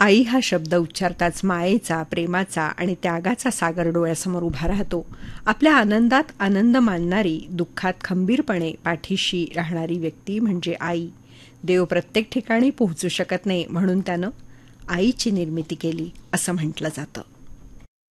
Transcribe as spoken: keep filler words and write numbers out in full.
आई हा शब्द उच्चारताच मायेचा, प्रेमाचा आणि त्यागाचा सागर डोळ्यासमोर उभा राहतो. आपल्या आनंदात आनंद मानणारी, दुःखात खंबीरपणे पाठीशी राहणारी व्यक्ती म्हणजे आई. देव प्रत्येक ठिकाणी पोहोचू शकत नाही, म्हणून त्यानं आईची निर्मिती केली असं म्हटलं जातं.